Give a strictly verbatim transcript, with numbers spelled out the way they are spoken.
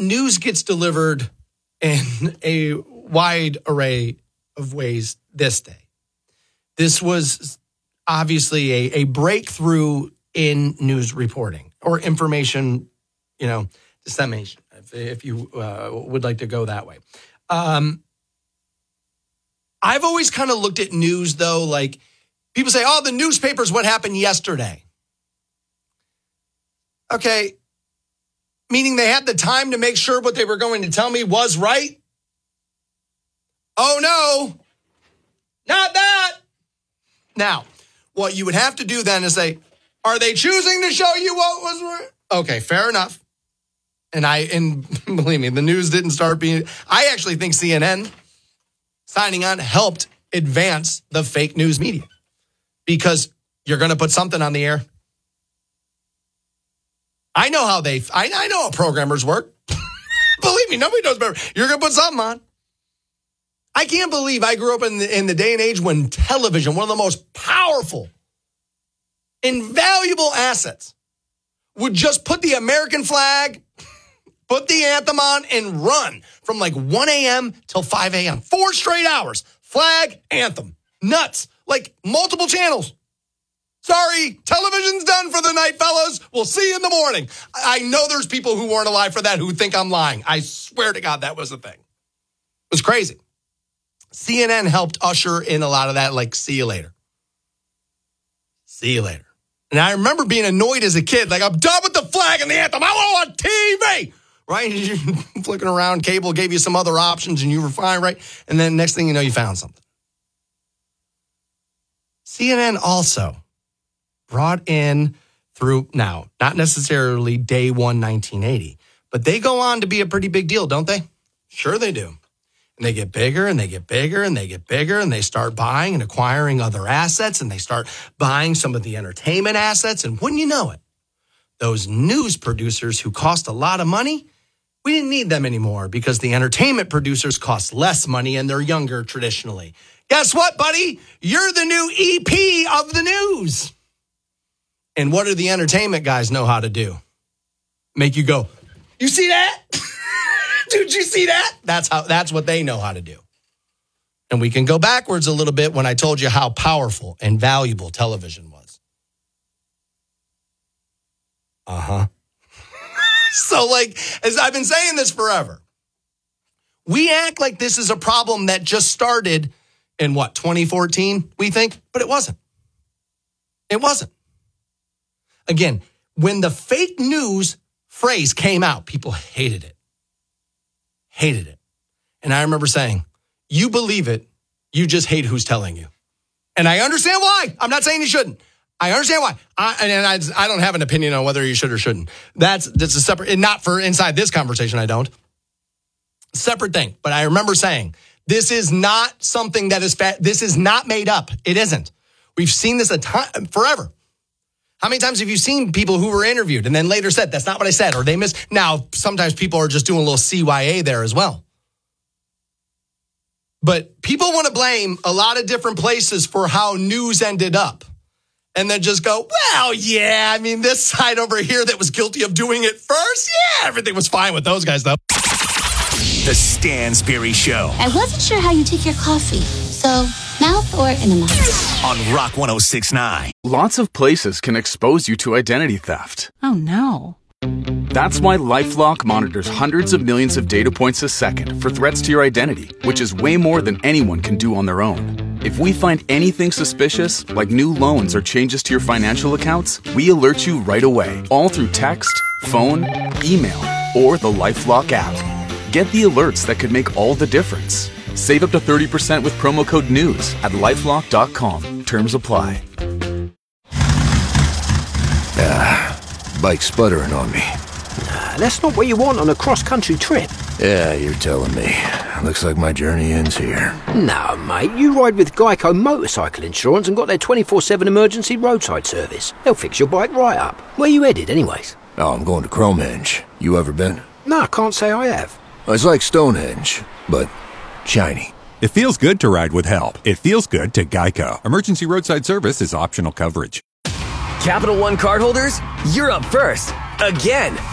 news gets delivered in a wide array of ways this day. This was obviously a, a breakthrough in news reporting or information, you know, dissemination, if, if you uh, would like to go that way. Um, I've always kind of looked at news, though, like people say, oh, the newspaper's what happened yesterday. Okay, meaning they had the time to make sure what they were going to tell me was right? Oh, no, not that. Now, what you would have to do then is say, are they choosing to show you what was right? Okay, fair enough. And I, and believe me, the news didn't start being, I actually think C N N signing on helped advance the fake news media because you're going to put something on the air. I know how they, I, I know how programmers work. Believe me, nobody knows better. You're going to put something on. I can't believe I grew up in the, in the day and age when television, one of the most powerful, invaluable assets, would just put the American flag, put the anthem on, and run from like one a.m. till five a.m. Four straight hours. Flag, anthem. Nuts. Like multiple channels. Sorry, television's done for the night, fellas. We'll see you in the morning. I know there's people who weren't alive for that who think I'm lying. I swear to God that was the thing. It was crazy. C N N helped usher in a lot of that, like, see you later. See you later. And I remember being annoyed as a kid. Like, I'm done with the flag and the anthem. I want on T V. Right? You're flicking around. Cable gave you some other options and you were fine, right? And then next thing you know, you found something. C N N also brought in through, now, not necessarily day one, nineteen eighty, but they go on to be a pretty big deal, don't they? Sure they do. And they get bigger and they get bigger and they get bigger and they start buying and acquiring other assets and they start buying some of the entertainment assets. And wouldn't you know it, those news producers who cost a lot of money, we didn't need them anymore because the entertainment producers cost less money and they're younger traditionally. Guess what, buddy? You're the new E P of the news. And what do the entertainment guys know how to do? Make you go, you see that? Did you see that? That's how. That's what they know how to do. And we can go backwards a little bit when I told you how powerful and valuable television was. Uh-huh. So, like, as I've been saying this forever, we act like this is a problem that just started in, what, twenty fourteen, we think? But it wasn't. It wasn't. Again, when the fake news phrase came out, people hated it. Hated it. And I remember saying, you believe it, you just hate who's telling you. And I understand why. I'm not saying you shouldn't. I understand why. I, and I, I don't have an opinion on whether you should or shouldn't. That's, that's a separate, and not for inside this conversation, I don't. Separate thing. But I remember saying, this is not something that is, fa- this is not made up. It isn't. We've seen this a ton, forever. How many times have you seen people who were interviewed and then later said, that's not what I said, or they missed? Now, sometimes people are just doing a little C Y A there as well. But people want to blame a lot of different places for how news ended up. And then just go, well, yeah, I mean, this side over here that was guilty of doing it first, yeah, everything was fine with those guys, though. The Stansberry Show. I wasn't sure how you take your coffee, so mouth or in the mouth? On Rock one oh six point nine. Lots of places can expose you to identity theft. Oh, no. That's why LifeLock monitors hundreds of millions of data points a second for threats to your identity, which is way more than anyone can do on their own. If we find anything suspicious, like new loans or changes to your financial accounts, we alert you right away, all through text, phone, email, or the LifeLock app. Get the alerts that could make all the difference. Save up to thirty percent with promo code NEWS at lifelock dot com. Terms apply. Ah, bike sputtering on me. Nah, that's not what you want on a cross-country trip. Yeah, you're telling me. Looks like my journey ends here. No, mate, you ride with Geico Motorcycle Insurance and got their twenty-four seven emergency roadside service. They'll fix your bike right up. Where you headed, anyways? Oh, I'm going to Cromenge. You ever been? No, I can't say I have. It's like Stonehenge, but shiny. It feels good to ride with help. It feels good to Geico. Emergency roadside service is optional coverage. Capital One cardholders, you're up first. Again.